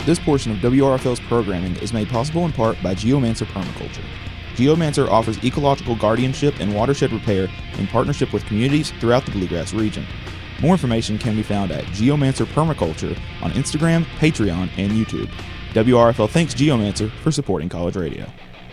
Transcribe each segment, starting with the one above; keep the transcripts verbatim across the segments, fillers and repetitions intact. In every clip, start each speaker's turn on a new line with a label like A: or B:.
A: This portion of W R F L's programming is made possible in part by Geomancer Permaculture. Geomancer offers ecological guardianship and watershed repair in partnership with communities throughout the Bluegrass region. More information can be found at Geomancer Permaculture on Instagram, Patreon, and YouTube. W R F L thanks Geomancer for supporting college radio.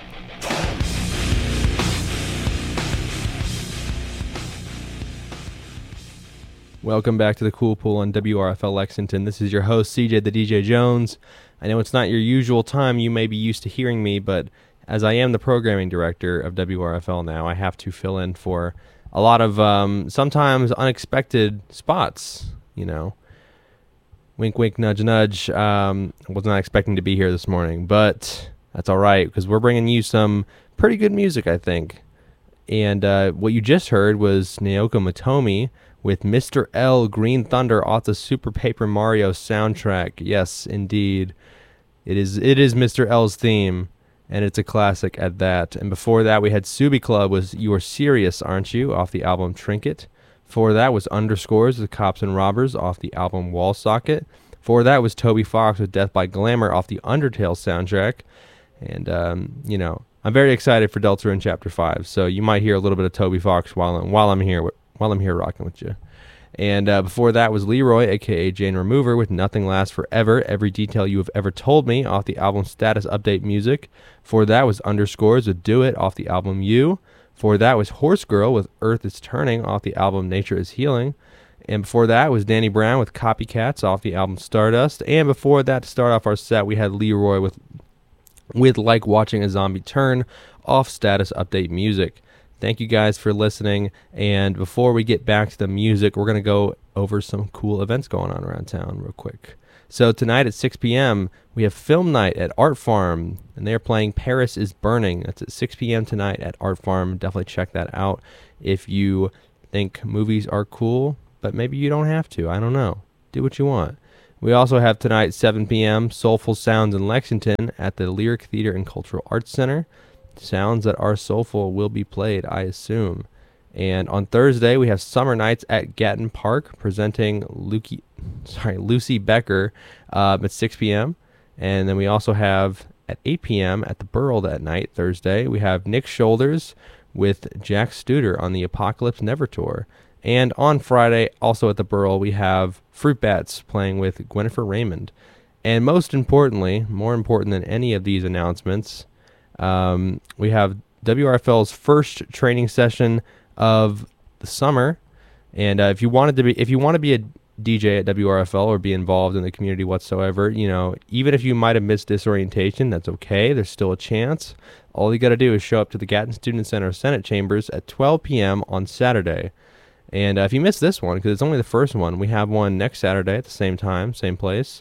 B: Welcome back to the Cool Pool on W R F L Lexington. This is your host, C J the D J Jones. I know it's not your usual time you may be used to hearing me, but as I am the programming director of W R F L now, I have to fill in for a lot of um, sometimes unexpected spots, you know. Wink, wink, nudge, nudge. Um, I was not expecting to be here this morning, but that's all right because we're bringing you some pretty good music, I think. And uh, what you just heard was Naoko Motomi with Mister L Green Thunder off the Super Paper Mario soundtrack. Yes, indeed. It is it is Mister L's theme, and it's a classic at that. And before that, we had Subi Club with You're Serious, Aren't You? Off the album Trinket. Before that was Underscores with Cops and Robbers off the album Wall Socket. Before that was Toby Fox with Death by Glamour off the Undertale soundtrack. And, um, you know, I'm very excited for Deltarune Chapter five, so you might hear a little bit of Toby Fox while I'm, while I'm here while I'm here rocking with you. And uh, before that was Leroy, a k a. Jane Remover, with Nothing Lasts Forever, Every Detail You Have Ever Told Me, off the album Status Update Music. Before that was Underscores with Do It, off the album You. Before that was Horse Girl with Earth Is Turning, off the album Nature Is Healing. And before that was Danny Brown with Copycats, off the album Stardust. And before that, to start off our set, we had Leroy with, with Like Watching a Zombie Turn, off Status Update Music. Thank you guys for listening, and before we get back to the music, we're going to go over some cool events going on around town real quick. So tonight at six p.m., we have film night at Art Farm, and they're playing Paris is Burning. That's at six p.m. tonight at Art Farm. Definitely check that out if you think movies are cool, but maybe you don't have to. I don't know. Do what you want. We also have tonight, seven p.m., Soulful Sounds in Lexington at the Lyric Theater and Cultural Arts Center. Sounds that are soulful will be played, I assume. And on Thursday, we have Summer Nights at Gatton Park presenting Lucy, sorry, Lucy Becker uh, at six p.m. And then we also have at eight p.m. at the Burl that night, Thursday, we have Nick Shoulders with Jack Studer on the Apocalypse Never Tour. And on Friday, also at the Burl, we have Fruit Bats playing with Gwennifer Raymond. And most importantly, more important than any of these announcements, Um, we have W R F L's first training session of the summer, and uh, if you wanted to be, if you want to be a D J at W R F L or be involved in the community whatsoever, you know, even if you might have missed this orientation, that's okay. There's still a chance. All you got to do is show up to the Gatton Student Center Senate Chambers at twelve p.m. on Saturday. And uh, if you missed this one, because it's only the first one, we have one next Saturday at the same time, same place,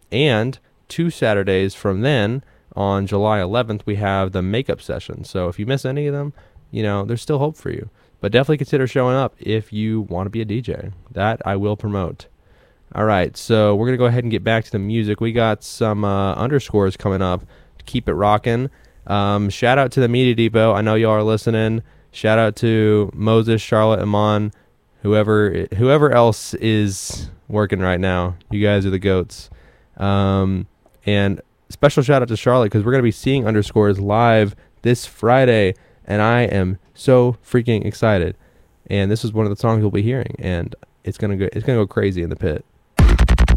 B: and two Saturdays from then. On July eleventh, we have the makeup session. So if you miss any of them, you know, there's still hope for you. But definitely consider showing up if you want to be a D J. That I will promote. All right, so we're going to go ahead and get back to the music. We got some uh, underscores coming up to keep it rocking. Um, shout out to the Media Depot. I know y'all are listening. Shout out to Moses, Charlotte, Amon, whoever whoever else is working right now. You guys are the goats. Um, and special shout out to Charlotte because we're going to be seeing Underscores live this Friday, and I am so freaking excited. And this is one of the songs we'll be hearing, and it's gonna go it's gonna go crazy in the pit.